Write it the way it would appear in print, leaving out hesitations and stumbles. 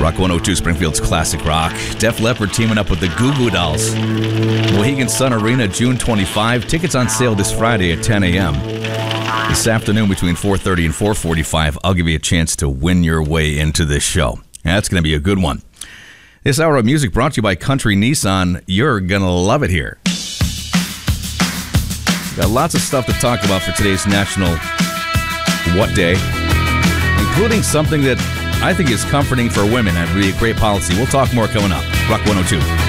Rock 102, Springfield's classic rock. Def Leppard teaming up with the Goo Goo Dolls. Mohegan Sun Arena, June 25. Tickets on sale this Friday at 10 a.m. This afternoon between 4:30 and 4:45, I'll give you a chance to win your way into this show. That's going to be a good one. This hour of music brought to you by Country Nissan. You're going to love it here. Got lots of stuff to talk about for today's National What Day, including something that I think is comforting for women. That'd be a great policy. We'll talk more coming up. Rock 102.